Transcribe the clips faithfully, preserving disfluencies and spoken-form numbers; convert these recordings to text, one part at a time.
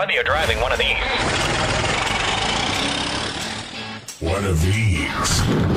Whether you're driving one of these. One of these.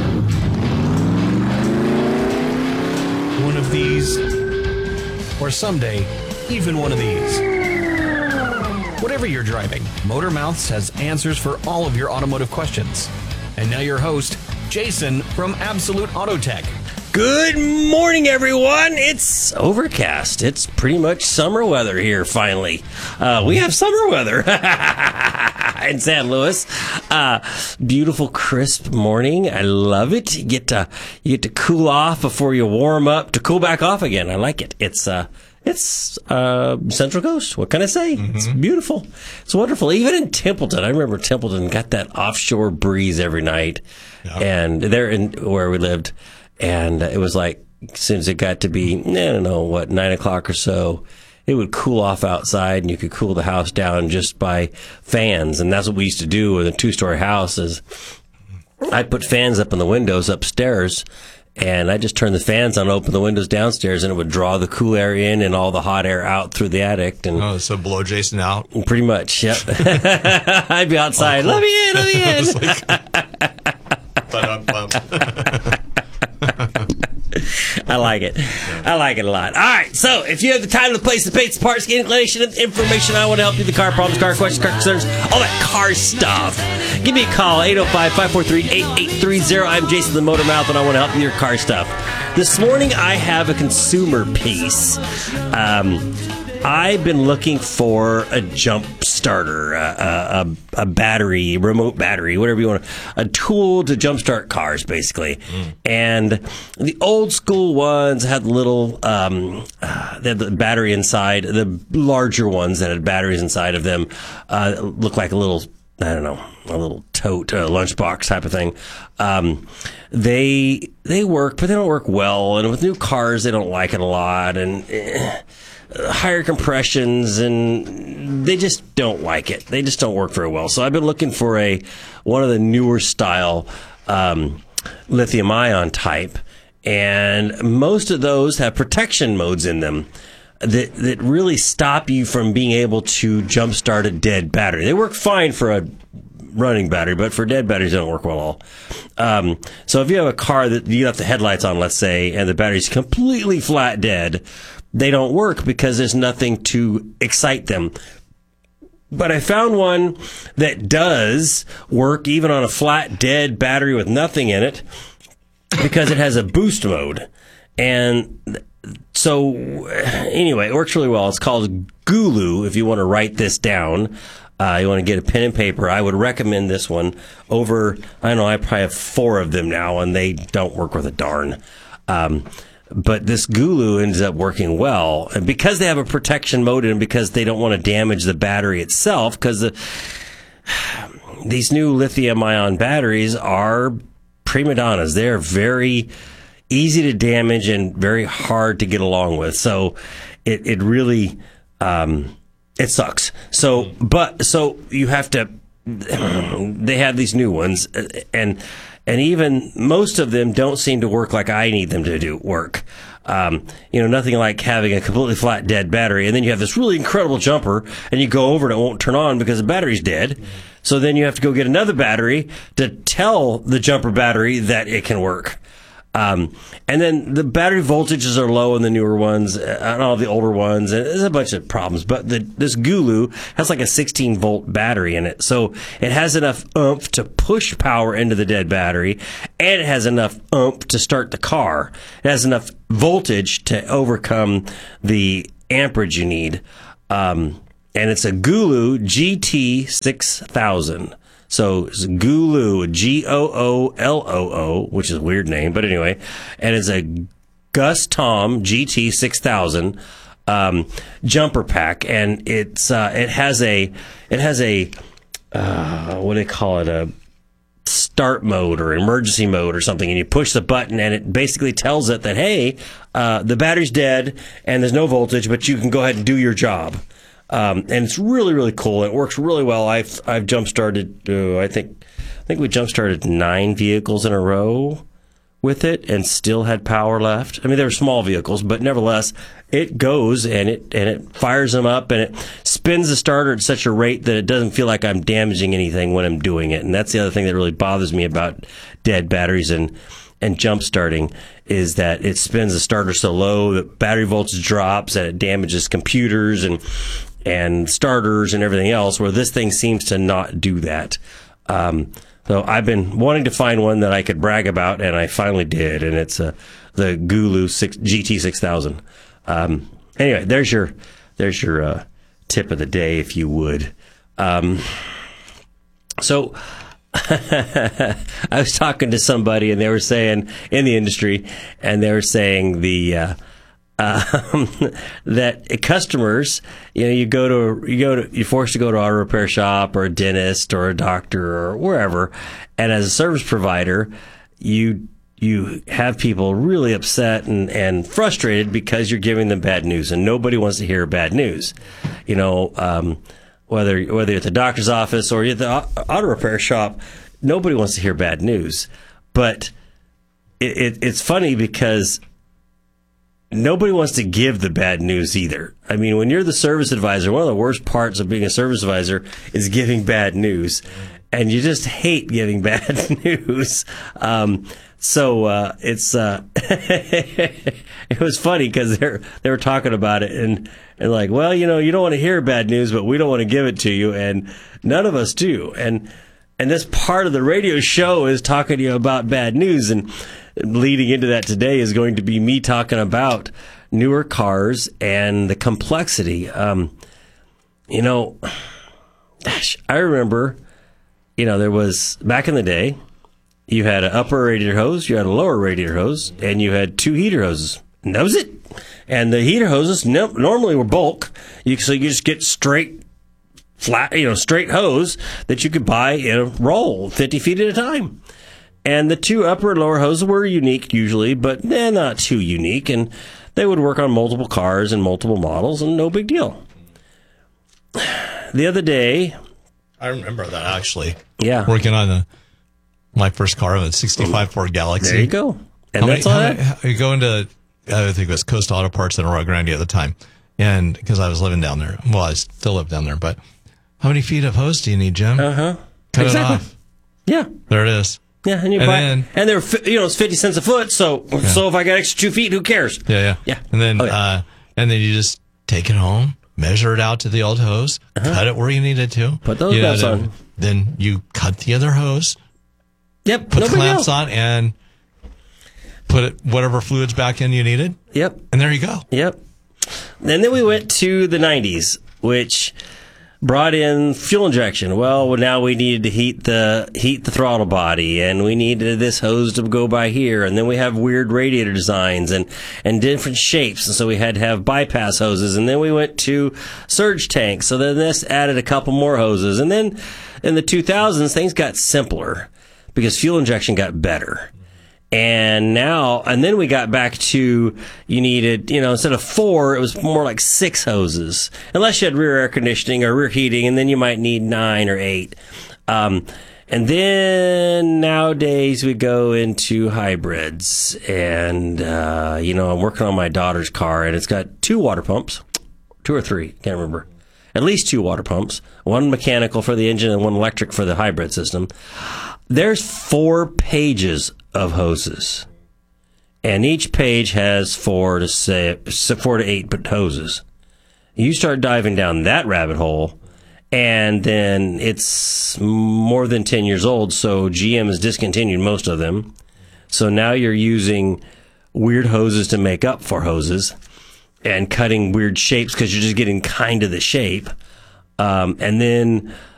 One of these. Or someday, even one of these. Whatever you're driving, Motor Mouths has answers for all of your automotive questions. And now your host, Jason from Absolute Auto Tech. Good morning, everyone. It's overcast. It's pretty much summer weather here, finally. Uh, we have summer weather in San Luis. Uh, beautiful, crisp morning. I love it. You get to, you get to cool off before you warm up to cool back off again. I like it. It's, uh, It's uh, Central Coast. What can I say? Mm-hmm. It's beautiful. It's wonderful. Even in Templeton, I remember Templeton got that offshore breeze every night, yeah. and there in where we lived, and it was like as soon as it got to be, I don't know what, nine o'clock or so, it would cool off outside, and you could cool the house down just by fans, and that's what we used to do with a two-story house. Is I put fans up in the windows upstairs. And I just turned the fans on, open the windows downstairs, and it would draw the cool air in and all the hot air out through the attic. And oh, so blow Jason out? Pretty much, yep. I'd be outside. Oh, cool. Let me in, let me in. I like it. I like it a lot. All right, so if you have the time, the place, the pace, the parts, the inclination, and information, I want to help you with the car problems, car questions, car concerns, all that car stuff. Give me a call, eight oh five, five four three, eight eight three oh. I'm Jason the Motor Mouth, and I want to help you with your car stuff. This morning, I have a consumer piece. Um... I've been looking for a jump starter, a, a, a battery, remote battery, whatever you want, a tool to jumpstart cars, basically. Mm. And the old school ones had little, um, uh, they had the battery inside. The larger ones that had batteries inside of them uh, looked like a little, I don't know, a little tote, a lunchbox type of thing. Um, they they work, but they don't work well. And with new cars, they don't like it a lot. And eh, higher compressions, and they just don't like it. They just don't work very well. So I've been looking for a one of the newer style um, lithium ion type, and most of those have protection modes in them that that really stop you from being able to jumpstart a dead battery. They work fine for a running battery, but for dead batteries, they don't work well at all. Um, so if you have a car that you left the headlights on, let's say, and the battery's completely flat dead, they don't work because there's nothing to excite them. But I found one that does work even on a flat, dead battery with nothing in it because it has a boost mode. And so, anyway, it works really well. It's called Gulu, if you want to write this down. Uh, you want to get a pen and paper. I would recommend this one over, I don't know, I probably have four of them now, and they don't work worth a darn. Um But this Gulu ends up working well, and because they have a protection mode and because they don't want to damage the battery itself, because the, these new lithium-ion batteries are prima donnas. They're very easy to damage and very hard to get along with. So it it really um, it sucks. So but so you have to. They have these new ones, and. And even most of them don't seem to work like I need them to do work. Um, you know, nothing like having a completely flat, dead battery. And then you have this really incredible jumper, and you go over and it won't turn on because the battery's dead. So then you have to go get another battery to tell the jumper battery that it can work. Um, and then the battery voltages are low in the newer ones and all the older ones. And there's a bunch of problems. But the, this Gulu has like a sixteen volt battery in it. So it has enough oomph to push power into the dead battery. And it has enough oomph to start the car. It has enough voltage to overcome the amperage you need. Um, and it's a Gulu G T six thousand. So it's Gulu, G O O L O O, which is a weird name, but anyway. And it's a Gus Tom G T six thousand um, jumper pack, and it's uh, it has a it has a uh, what do they call it, a start mode or emergency mode or something, and you push the button, and it basically tells it that, hey, uh, the battery's dead and there's no voltage, but you can go ahead and do your job. Um, and it's really, really cool. It works really well. I've I've jump started. Uh, I think I think we jump started nine vehicles in a row with it and still had power left. I mean, they were small vehicles, but nevertheless, it goes and it and it fires them up and it spins the starter at such a rate that it doesn't feel like I'm damaging anything when I'm doing it. And that's the other thing that really bothers me about dead batteries and and jump starting is that it spins the starter so low that battery voltage drops and it damages computers and and starters and everything else, where this thing seems to not do that. Um, so I've been wanting to find one that I could brag about, and I finally did, and it's uh, the Gulu six, G T six thousand. Um, anyway, there's your there's your uh, tip of the day, if you would. Um, so I was talking to somebody, and they were saying in the industry, and they were saying the uh, um, that customers, you know, you go to you go to you're forced to go to an auto repair shop or a dentist or a doctor or wherever, and as a service provider, you you have people really upset and, and frustrated because you're giving them bad news, and nobody wants to hear bad news. You know, um, whether whether you're at the doctor's office or you're at the auto repair shop, nobody wants to hear bad news. But it, it, it's funny because nobody wants to give the bad news either. I mean, when you're the service advisor, one of the worst parts of being a service advisor is giving bad news. And you just hate giving bad news. Um, so uh, it's uh, it was funny because they they were talking about it and, and like, well, you know, you don't want to hear bad news, but we don't want to give it to you, and none of us do. And and this part of the radio show is talking to you about bad news, and leading into that today is going to be me talking about newer cars and the complexity. Um, you know, gosh, I remember. You know, there was, back in the day, you had an upper radiator hose, you had a lower radiator hose, and you had two heater hoses. And that was it. And the heater hoses no, normally were bulk, you, so you just get straight, flat, you know, straight hose that you could buy in a roll, fifty feet at a time. And the two upper and lower hoses were unique usually, but eh, not too unique. And they would work on multiple cars and multiple models, and no big deal. The other day, I remember that, actually. Yeah. Working on the, my first car, a sixty-five Ford Galaxy. There you go. And how that's many, all how that. many, how, you go into, I think it was Coast Auto Parts in Oro Grande at the time. And because I was living down there. Well, I still live down there. But how many feet of hose do you need, Jim? Uh-huh. Cut Exactly. it off. Yeah. There it is. Yeah, and you And buy, then- and they're fi- you know it's fifty cents a foot. So Yeah. so if I got extra two feet, who cares? Yeah, yeah. Yeah. And then, Oh, yeah. uh, and then you just take it home, measure it out to the old hose, cut it where you need it to. Put those You know, belts then, on. Then you cut the other hose, Yep. put no the big clamps deal. on, and put it whatever fluids back in you needed. Yep. And there you go. Yep. And then we went to the nineties, which brought in fuel injection. Well, now we needed to heat the heat the throttle body, and we needed this hose to go by here. And then we have weird radiator designs and, and different shapes, and so we had to have bypass hoses. And then we went to surge tanks. So then this added a couple more hoses. And then in the two thousands, things got simpler because fuel injection got better. And now, and then we got back to, you needed, you know, instead of four, it was more like six hoses. Unless you had rear air conditioning or rear heating, and then you might need nine or eight. Um, and then nowadays we go into hybrids. And, uh, you know, I'm working on my daughter's car, and it's got two water pumps. Two or three, can't remember. At least two water pumps. One mechanical for the engine and one electric for the hybrid system. There's four pages of hoses, and each page has four to say four to eight hoses. You start diving down that rabbit hole, and then it's more than ten years old. So G M has discontinued most of them. So now you're using weird hoses to make up for hoses, and cutting weird shapes because you're just getting kind of the shape. Um, and then